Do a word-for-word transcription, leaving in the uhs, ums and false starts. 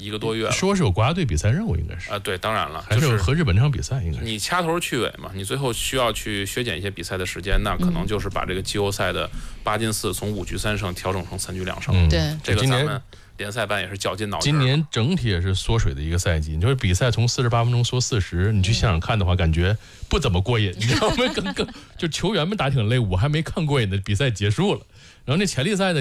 一个多月了。 说是有国家队比赛任务，应该是啊、呃，对，当然了， 还是和日本这场比赛应该是。 你掐头去尾嘛，你最后需要去削减一些比赛的时间，那可能就是把这个季后赛的八进四从五局三胜调整成三局两胜。 嗯、对， 这个咱们联赛办也是绞尽脑汁。 今年整体也是缩水的一个赛季，你就是比赛从四十八分钟缩四十，你去现场看的话，感觉不怎么过瘾，你知道吗？更更就球员们打挺累，我还没看过瘾的比赛结束了，然后那前列赛呢。